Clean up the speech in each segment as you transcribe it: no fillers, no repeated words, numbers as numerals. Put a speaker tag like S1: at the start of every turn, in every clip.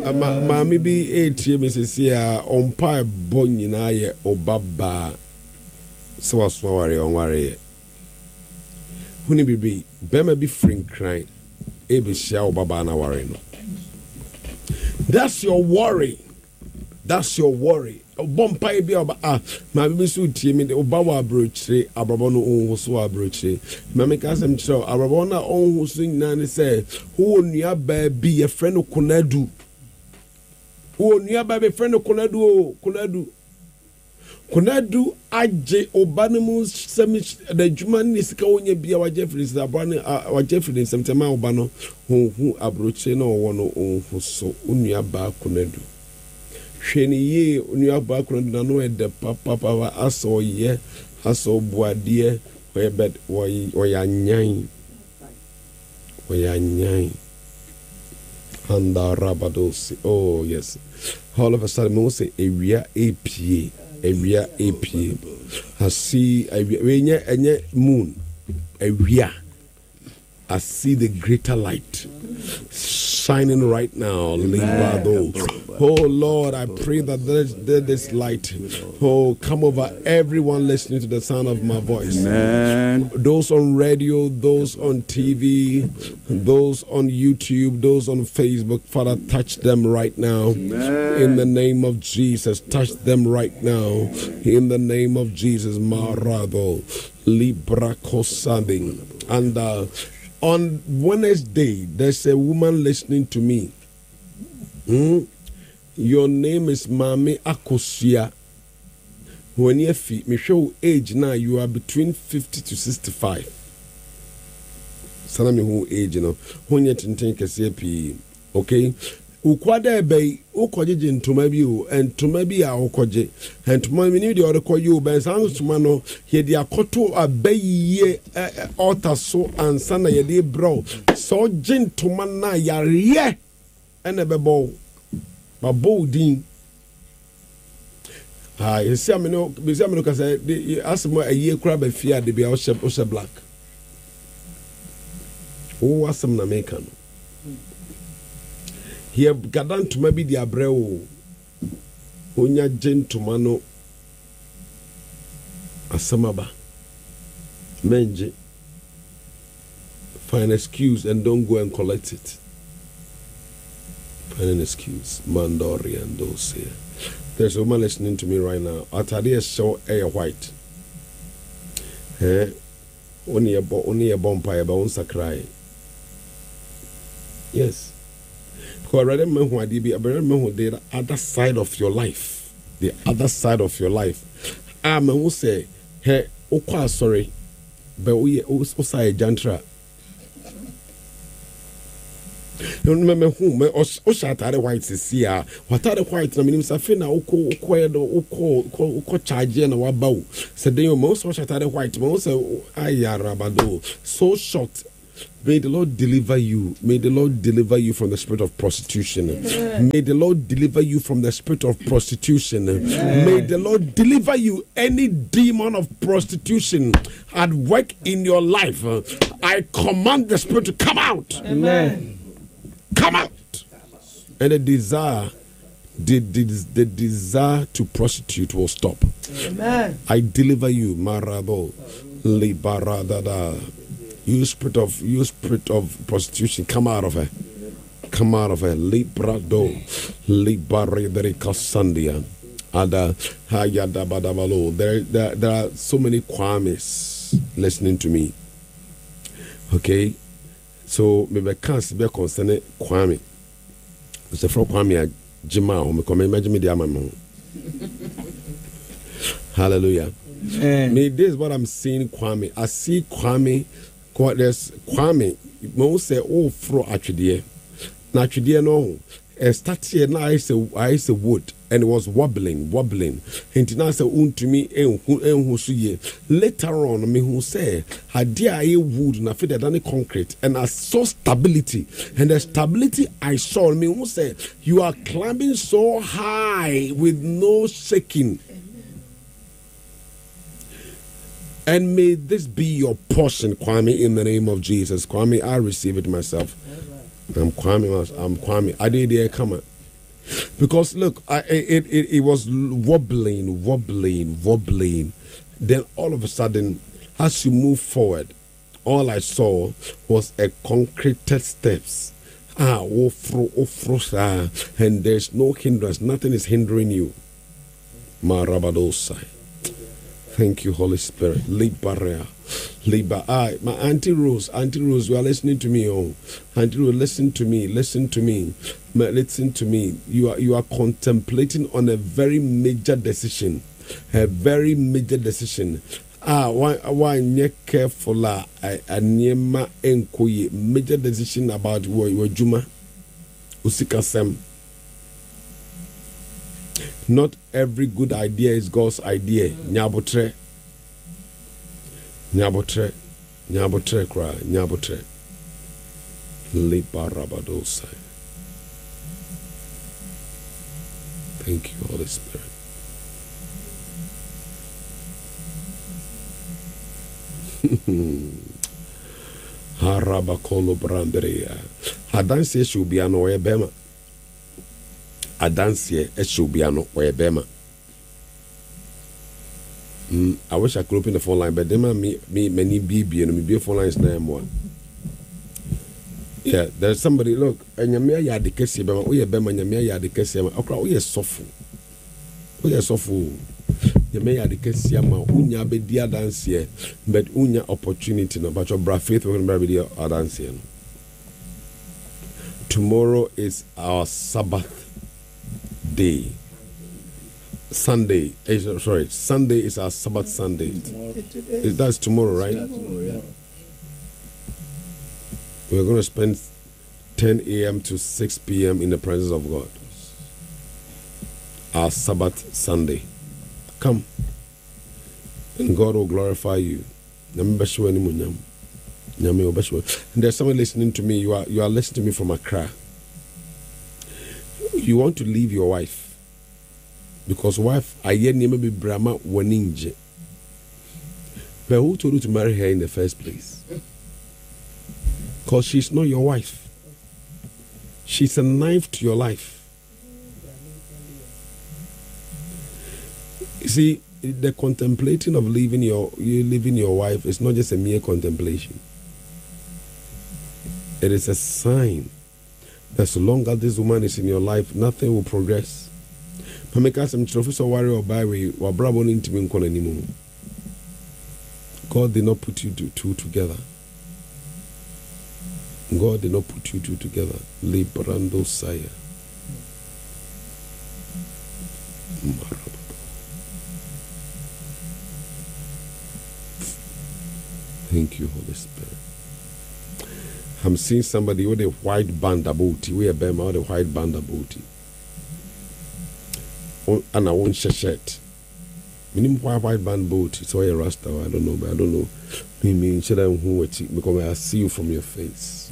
S1: Mammy be 8 years, Mrs. Sia, on pie boninaye or baba. So I worry on worry. Honey be, Bema be free crying. Ebi shall baba na worry. That's your worry. That's your worry. Bompa be my baby suit me the Obawa brooch, Abrabono on so brooch. Mammy Casam show, Abrabona on who sing nanny say, who near be a friend of Kunadu. Who near baby friend of Kunadu. Kunadu aje Obanimus semish the Juman is going to be our Jeffries, our Jeffrey in September Obano, who abroche no one who so unia ba Kunadu. Sheni ye unia ba Kunadu no the papa aso ye aso boadie where bed or yan and rabados. Oh yes. All of a sudden we say area APA. Area APA. I see a moon. Area. I see the greater light shining right now. Oh Lord, I pray that this light come over everyone listening to the sound of my voice.
S2: Amen.
S1: Those on radio, those on TV, those on YouTube, those on Facebook, Father, touch them right now.
S2: Amen.
S1: In the name of Jesus, touch them right now. In the name of Jesus, Marado Libra Kosabing. And on Wednesday, there's a woman listening to me. Your name is Mami Akosia. When you fit me show age now, you are between 50 to 65. Sanami who age, you know. When you think okay. Ukwade bay, ukoje ntoma bi o, ntoma bi a ukoje. Ntoma bi ni de odeko you ben san ntoma no, ye de akoto abayiye altar so ansa na ye de bro. So ntoma na yare ene bebo. Ba boldin. You see me no ka say asemo aye kura ba fia de bia o she black. O asem na make no. Here gadan to maybe the abreo onya gentumano asamaba menje find an excuse and don't go and collect it. Find an excuse. Mandori and those here. There's a woman listening to me right now. Atade show air white. Only a bonfire about cry. Yes. Because the other side of your life. The other side of your life. I'm who say, hey, sorry, but we also say jantra. You remember who me Oshatare white is here. What are the white? I mean, Safina, Oko charge and Wabao. Said they most Oshatare white, most Ayarabado. So shocked. May the Lord deliver you. May the Lord deliver you from the spirit of prostitution. May the Lord deliver you from the spirit of prostitution. May the Lord deliver you. Any demon of prostitution at work in your life, I command the spirit to come out.
S3: Amen.
S1: Come out. And the desire to prostitute will stop.
S3: Amen.
S1: I deliver you. Marabo. Libaradada. You spirit of prostitution, come out of her. Come out of her. Librado. Libarederica Sandia. There are so many Kwames listening to me. Okay? So maybe I can't be concerned Kwame. It's a from Kwame Jima, me come imagine me the mama. Hallelujah. Me, this is what I'm seeing Kwame. I see Kwame. There's Kwame. Mo say oh fro atwedie. Na atwedie no start here na I say wood and it was wobbling. And now say untumi enhu so ye. Later on me who say ade I wood na fit than concrete and I saw stability, and the stability I saw me who say you are climbing so high with no shaking. And may this be your portion, Kwame, in the name of Jesus. Kwame, I receive it myself. I'm Kwame. I did there, come on. Because look, it was wobbling. Then all of a sudden, as you move forward, all I saw was a concreted steps. And there's no hindrance. Nothing is hindering you. Marabadosai. Thank you, Holy Spirit. Libarea. My Auntie Rose, you are listening to me. Oh, Auntie Rose, listen to me. You are contemplating on a very major decision. Why you careful? Anyema enkoye major decision about your juma. Usikasem. Not every good idea is God's idea. Nyabotre kra. Libarabadosai. Thank you, Holy Spirit. Harabakolo branderia. Adansie should be an oebema. Adansie should be an oebema. I wish I could open the phone line, but then me many BB and me be phone lines now more. Yeah, there's somebody. Look, and you may have the case. Oh yeah, bema you may have the case. Okra, oh yeah, sofu. You may have the case. Unya be dia dance here, but unya opportunity no. But your bra faith we're gonna be there dance here. Tomorrow is our Sabbath day. Sunday is our Sabbath Sunday. That's tomorrow, right? We're going to spend 10 a.m. to 6 p.m. in the presence of God. Our Sabbath Sunday. Come. And God will glorify you. And there's someone listening to me. You are listening to me from Accra. You want to leave your wife. Because wife, I yet never be Brahma Waninje. But who told you to marry her in the first place? Because she's not your wife. She's a knife to your life. You see, the contemplating of leaving your wife is not just a mere contemplation. It is a sign that so long as this woman is in your life, nothing will progress. God did not put you two together. God did not put you two together. Librando Saya. Thank you, Holy Spirit. I'm seeing somebody with a white band about you. We are Bema with a white band about you. And I won't shirt. Minimum white band boat. It's all a rasta. I don't know, but I don't know. Because I see you from your face.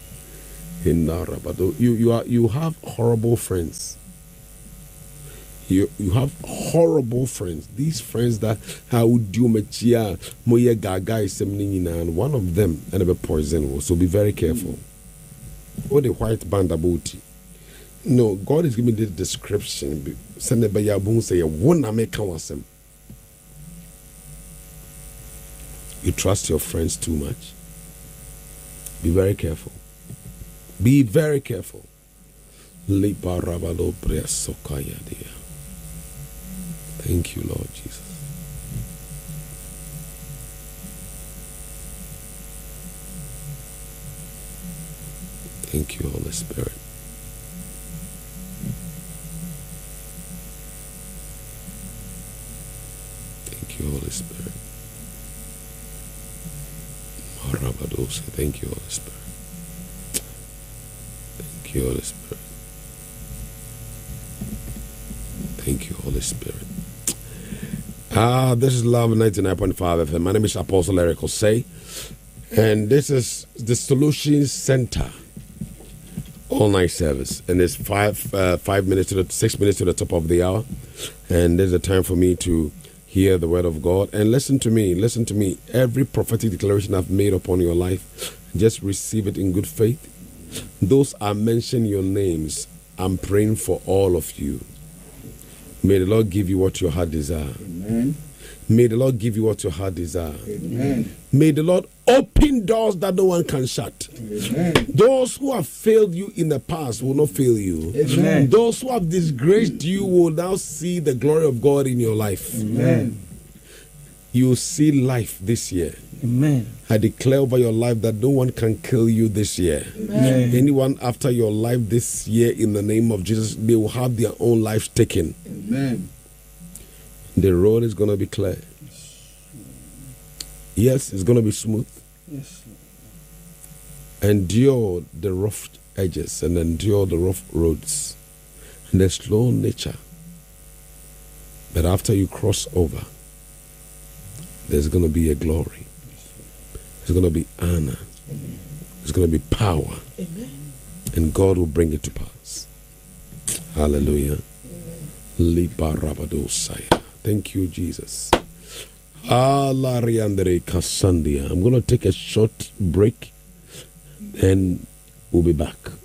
S1: You have horrible friends. You have horrible friends. These friends that how do machia moye gaga is and one of them and a poison. So be very careful. What the white band about. No, God is giving me the description. Send it by your boom say one make awesome. You trust your friends too much. Be very careful. Be very careful. Thank you, Lord Jesus. Thank you, Holy Spirit. Thank you, Holy Spirit. Thank you, Holy Spirit. Thank you, Holy Spirit. Thank you, Holy Spirit. This is Love 99.5 FM. My name is Apostle Eric Osei, and this is the Solutions Center all night service, and it's 6 minutes to the top of the hour, and there's a time for me to hear the word of God. And listen to me. Every prophetic declaration I've made upon your life, just receive it in good faith. Those I mention your names, I'm praying for all of you. May the Lord give you what your heart desires.
S2: Amen.
S1: May the Lord give you what your heart desires.
S2: Amen.
S1: May the Lord open doors that no one can shut.
S2: Amen.
S1: Those who have failed you in the past will not fail you.
S2: Amen.
S1: Those who have disgraced you will now see the glory of God in your life.
S2: Amen.
S1: You will see life this year.
S2: Amen.
S1: I declare over your life that no one can kill you this year.
S2: Amen.
S1: Anyone after your life this year, in the name of Jesus, they will have their own lives taken.
S2: Amen.
S1: The road is going to be clear. Yes, it's going to be smooth.
S2: Yes.
S1: Endure the rough edges and endure the rough roads and the slow nature. But after you cross over, there's going to be a glory. There's going to be honor. There's going to be power.
S3: Amen.
S1: And God will bring it to pass. Hallelujah. Thank you, Jesus. I'm going to take a short break and we'll be back.